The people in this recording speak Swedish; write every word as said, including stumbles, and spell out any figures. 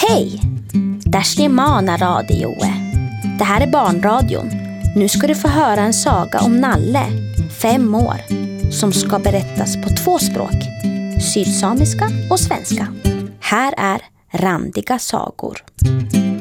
Hej! Dashlimana radioe. Det här är barnradion. Nu ska du få höra en saga om Nalle, fem år, som ska berättas på två språk, sydsamiska och svenska. Här är randiga sagor.